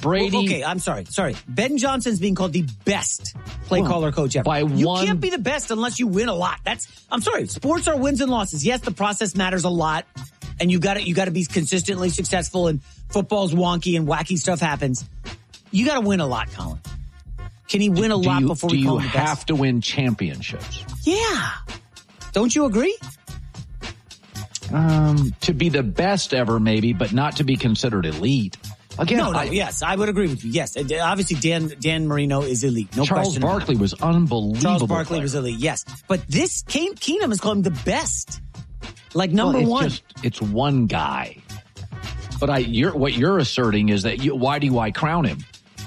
Brady. Well, okay, I'm sorry. Ben Johnson's being called the best play caller coach ever. You can't be the best unless you win a lot. I'm sorry. Sports are wins and losses. Yes, the process matters a lot, and you got to be consistently successful. And football's wonky and wacky stuff happens. You got to win a lot, Colin. Can he win a lot before we call him the best? Do you have to win championships? Yeah. Don't you agree? To be the best ever, maybe, but not to be considered elite. Again, yes, I would agree with you. Yes, obviously Dan Marino is elite. No Charles question. Barkley was unbelievable. Charles Barkley was elite. Yes, but this Keenum is called him the best, like number one. It's one guy. But what you're asserting is that why do I crown him?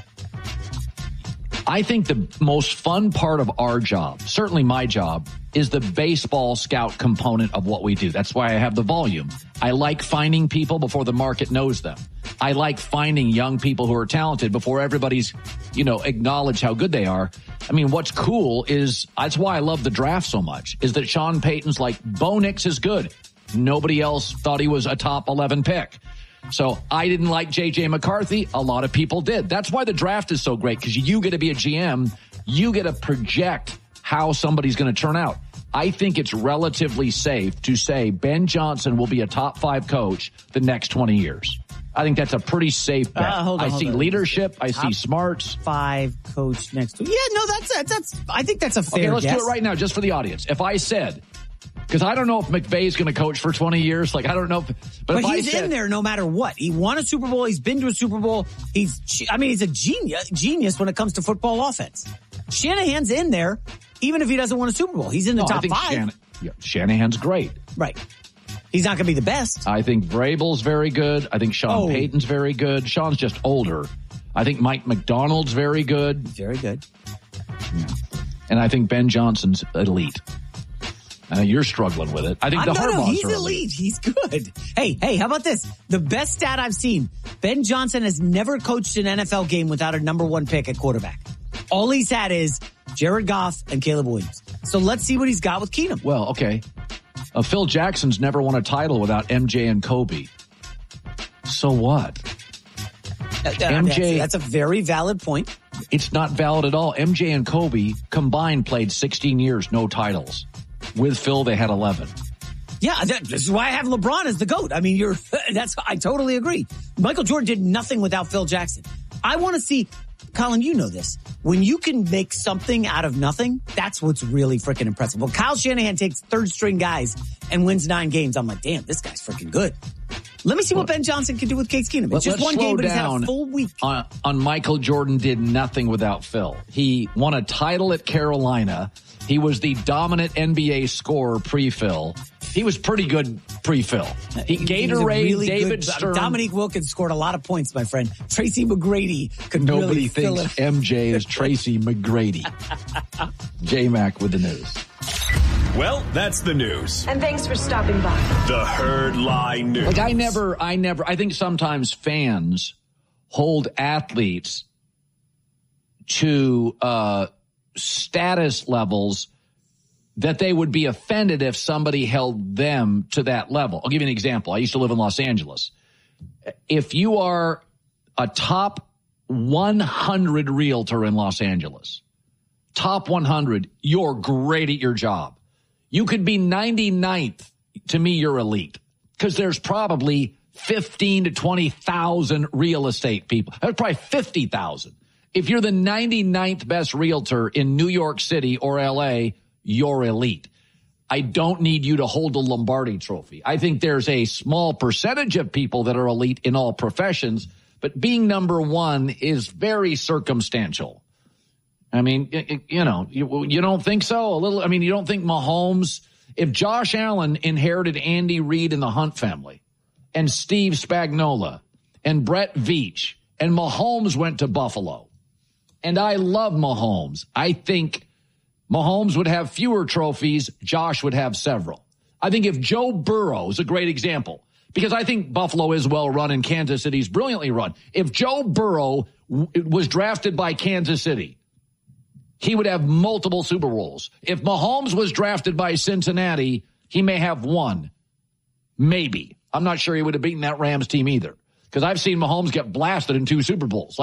I think the most fun part of our job, certainly my job, is the baseball scout component of what we do. That's why I have the volume. I like finding people before the market knows them. I like finding young people who are talented before everybody's, acknowledge how good they are. I mean, what's cool is, that's why I love the draft so much, is that Sean Payton's like, Bo Nix is good. Nobody else thought he was a top 11 pick. So I didn't like J.J. McCarthy. A lot of people did. That's why the draft is so great, because you get to be a GM. You get to project how somebody's going to turn out. I think it's relatively safe to say Ben Johnson will be a top 5 coach the next 20 years. I think that's a pretty safe bet. I see leadership. I see smarts. 5 coach next week. Yeah, no, that's. I think that's a fair guess. Okay, let's do it right now, just for the audience. If I said, because I don't know if McVay's going to coach for 20 years. Like, I don't know. But he's in there no matter what. He won a Super Bowl. He's been to a Super Bowl. He's a genius when it comes to football offense. Shanahan's in there, even if he doesn't win a Super Bowl. He's in the top 5. Shanahan's great. Right. He's not going to be the best. I think Vrabel's very good. I think Sean Payton's very good. Sean's just older. I think Mike McDonald's very good. Very good. Yeah. And I think Ben Johnson's elite. You're struggling with it. I think he's elite. He's good. Hey, how about this? The best stat I've seen. Ben Johnson has never coached an NFL game without a number 1 pick at quarterback. All he's had is Jared Goff and Caleb Williams. So let's see what he's got with Keenum. Well, okay. Phil Jackson's never won a title without MJ and Kobe. So what? MJ, that's a very valid point. It's not valid at all. MJ and Kobe combined played 16 years, no titles. With Phil, they had 11. Yeah, this is why I have LeBron as the GOAT. I mean, I totally agree. Michael Jordan did nothing without Phil Jackson. I want to see, Colin, you know this. When you can make something out of nothing, that's what's really freaking impressive. Well, Kyle Shanahan takes 3rd-string guys and wins 9 games. I'm like, damn, this guy's freaking good. Let me see what Ben Johnson can do with Case Keenum. It's just one game, but he's had a full week. On Michael Jordan did nothing without Phil. He won a title at Carolina. He was the dominant NBA scorer pre-Phil. He was pretty good pre-Phil. Gatorade, really David Stern. Dominique Wilkins scored a lot of points, my friend. Tracy McGrady could really fill it. Nobody thinks MJ is Tracy McGrady. J-Mac with the news. Well, that's the news. And thanks for stopping by. The Herd Lie News. Like I think sometimes fans hold athletes to status levels that they would be offended if somebody held them to that level. I'll give you an example. I used to live in Los Angeles. If you are a top 100 realtor in Los Angeles, top 100, you're great at your job. You could be 99th. To me, you're elite, because there's probably 15 to 20,000 real estate people. There's probably 50,000. If you're the 99th best realtor in New York City or LA, you're elite. I don't need you to hold the Lombardi trophy. I think there's a small percentage of people that are elite in all professions, but being number 1 is very circumstantial. I mean, you don't think so? You don't think Mahomes, if Josh Allen inherited Andy Reid and the Hunt family, and Steve Spagnuolo, and Brett Veach, and Mahomes went to Buffalo, and I love Mahomes, I think Mahomes would have fewer trophies. Josh would have several. I think if Joe Burrow is a great example, because I think Buffalo is well run and Kansas City is brilliantly run. If Joe Burrow was drafted by Kansas City, he would have multiple Super Bowls. If Mahomes was drafted by Cincinnati, he may have 1. Maybe. I'm not sure he would have beaten that Rams team either, because I've seen Mahomes get blasted in 2 Super Bowls.